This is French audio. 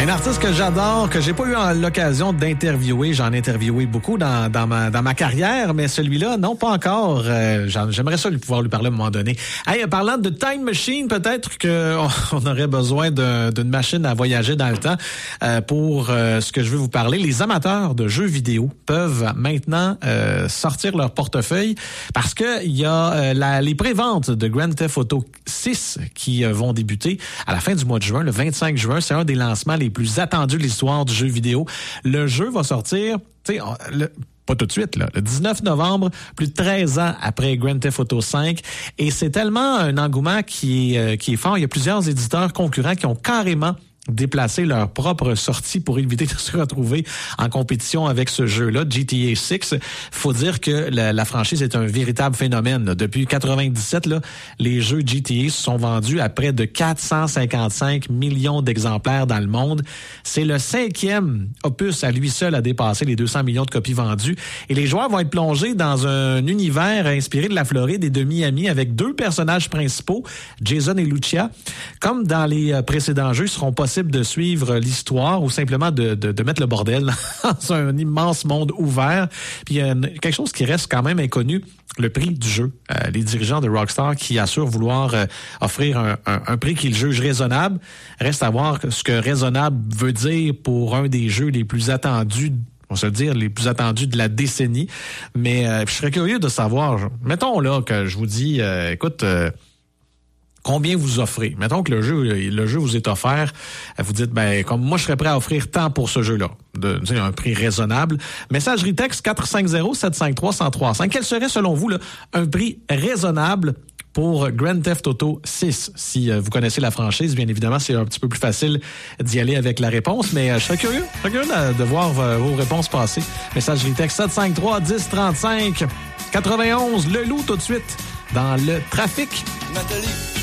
Un artiste que j'adore, que j'ai pas eu l'occasion d'interviewer. J'en ai interviewé beaucoup dans ma carrière, mais celui-là, non, pas encore. J'aimerais ça pouvoir lui parler à un moment donné. Hey, parlant de Time Machine, peut-être qu'on aurait besoin d'une machine à voyager dans le temps pour ce que je veux vous parler. Les amateurs de jeux vidéo peuvent maintenant sortir leur portefeuille parce que il y a les préventes de Grand Theft Auto 6 qui vont débuter à la fin du mois de juin, le 25 juin. C'est un des lancements les plus attendus de l'histoire du jeu vidéo. Le jeu va sortir, pas tout de suite, là, le 19 novembre, plus de 13 ans après Grand Theft Auto 5. Et c'est tellement un engouement qui est fort. Il y a plusieurs éditeurs concurrents qui ont carrément déplacer leur propre sortie pour éviter de se retrouver en compétition avec ce jeu-là, GTA 6. Faut dire que la franchise est un véritable phénomène. Depuis 97, là, les jeux GTA se sont vendus à près de 455 millions d'exemplaires dans le monde. C'est le 5e opus à lui seul à dépasser les 200 millions de copies vendues. Et les joueurs vont être plongés dans un univers inspiré de la Floride et de Miami avec 2 personnages principaux, Jason et Lucia. Comme dans les précédents jeux, ils seront possible de suivre l'histoire ou simplement de mettre le bordel dans un immense monde ouvert. Puis il y a quelque chose qui reste quand même inconnu, le prix du jeu. Les dirigeants de Rockstar qui assurent vouloir offrir un prix qu'ils jugent raisonnable. Reste à voir ce que raisonnable veut dire pour un des jeux les plus attendus, on va se dire, les plus attendus de la décennie. Mais je serais curieux de savoir, mettons là que je vous dis, écoute... combien vous offrez? Mettons que le jeu vous est offert, vous dites, comme moi, je serais prêt à offrir tant pour ce jeu-là, un prix raisonnable. Messagerie texte 450-753-1035. Quel serait, selon vous, là, un prix raisonnable pour Grand Theft Auto 6? Si vous connaissez la franchise, bien évidemment, c'est un petit peu plus facile d'y aller avec la réponse, mais je serais curieux de voir vos réponses passer. Messagerie texte 753-1035. 91, le loup tout de suite dans le trafic. Nathalie.